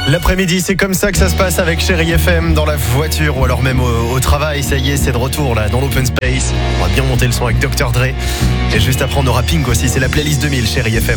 L'après-midi, c'est comme ça que ça se passe avec Chérie FM dans la voiture ou alors même au travail. Ça y est, c'est de retour là dans l'open space. On va bien monter le son avec Dr Dre. Et juste après, on aura Pink aussi. C'est la playlist 2000 Chérie FM.